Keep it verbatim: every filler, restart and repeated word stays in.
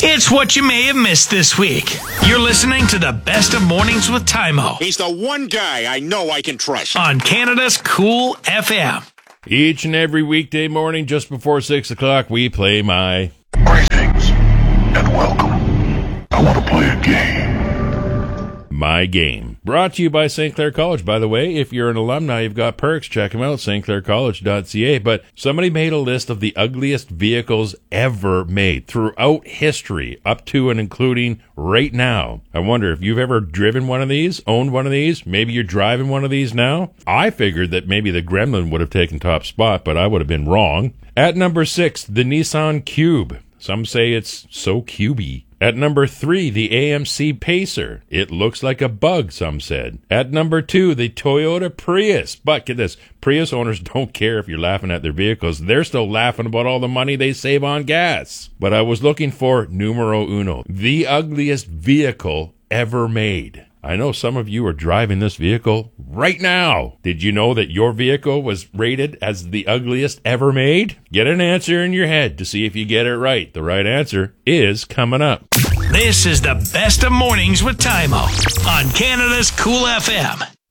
It's what you may have missed this week. You're listening to the Best of Mornings with Tymo He's the one guy I know I can trust. on Canada's Cool F M. Each and every weekday morning, just before six o'clock, we play my... Greetings and welcome. I want to play a game. My Game. Brought to you by Saint Clair College. By the way, if you're an alumni, you've got perks. Check them out, st clair college dot c a. But somebody made a list of the ugliest vehicles ever made throughout history, up to and including right now. I wonder if you've ever driven one of these, owned one of these. Maybe you're driving one of these now. I figured that maybe the Gremlin would have taken top spot, but I would have been wrong. At number six, the Nissan Cube. Some say it's so cubey. At number three, the A M C Pacer. It looks like a bug, some said. At number two, the Toyota Prius. But get this, Prius owners don't care if you're laughing at their vehicles. They're still laughing about all the money they save on gas. But I was looking for numero uno, the ugliest vehicle ever made. I know some of you are driving this vehicle right now. Did you know that your vehicle was rated as the ugliest ever made? Get an answer in your head to see if you get it right. The right answer is coming up. This is the Best of Mornings with Tymo on Canada's Cool F M.